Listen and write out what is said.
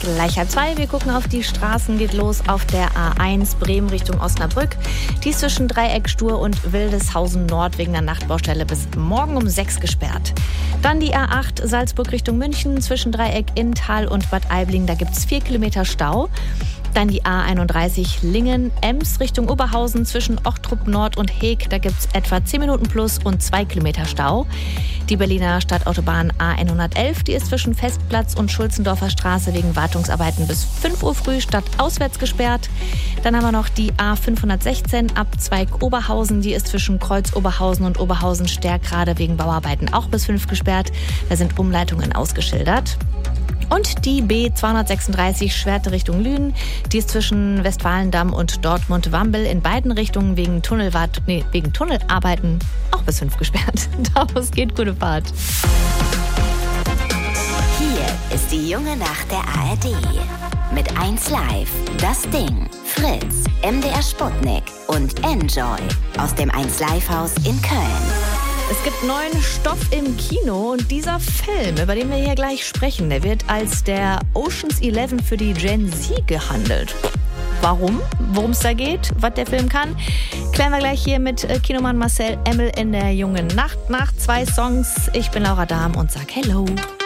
gleich 1:30. Wir gucken auf die Straßen, geht los auf der A1 Bremen Richtung Osnabrück. Die ist zwischen Dreieck Stur und Wildeshausen Nord wegen der Nachtbaustelle bis morgen um 6 gesperrt. Dann die A8 Salzburg Richtung München zwischen Dreieck Inntal und Bad Aibling. Da gibt es 4 Kilometer Stau. Dann die A31 Lingen-Ems Richtung Oberhausen zwischen Ochtrup Nord und Heeg. Da gibt es etwa 10 Minuten plus und 2 Kilometer Stau. Die Berliner Stadtautobahn A111, die ist zwischen Festplatz und Schulzendorfer Straße wegen Wartungsarbeiten bis 5 Uhr früh stadtauswärts gesperrt. Dann haben wir noch die A516 Abzweig Oberhausen, die ist zwischen Kreuz Oberhausen und Oberhausen Stärkrade wegen Bauarbeiten auch bis 5 gesperrt. Da sind Umleitungen ausgeschildert. Und die B236 Schwerte Richtung Lünen, die ist zwischen Westfalendamm und Dortmund-Wambel in beiden Richtungen wegen Tunnelarbeiten auch bis 5 gesperrt. Daraus geht gute Fahrt. Hier ist die junge Nacht der ARD. Mit 1Live, Das Ding, Fritz, MDR Sputnik und Enjoy aus dem 1Live-Haus in Köln. Es gibt neuen Stoff im Kino und dieser Film, über den wir hier gleich sprechen, der wird als der Ocean's 11 für die Gen Z gehandelt. Warum? Worum es da geht? Was der Film kann? Klären wir gleich hier mit Kinomann Marcel Emmel in der jungen Nacht nach 2 Songs. Ich bin Laura Dahm und sag Hello.